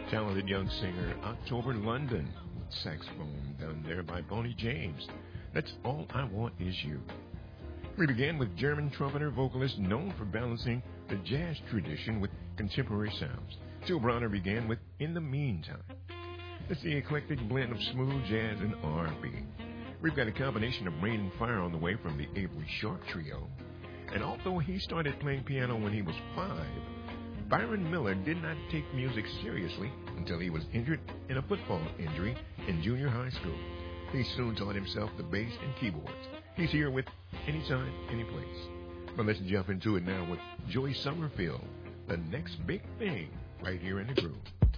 Talented young singer October London with saxophone done there by Bonnie James. That's All I Want Is You. We began with German trumpeter vocalist known for balancing the jazz tradition with contemporary sounds. Till Bronner began with In the Meantime. It's the eclectic blend of smooth jazz and R&B. We've got a combination of Rain and Fire on the way from the Avery Sharp Trio. And although he started playing piano when he was 5, Byron Miller did not take music seriously until he was injured in a football injury in junior high school. He soon taught himself the bass and keyboards. He's here with Anytime, Anyplace. But let's jump into it now with Joy Summerfield, The Next Big Thing, right here in the groove.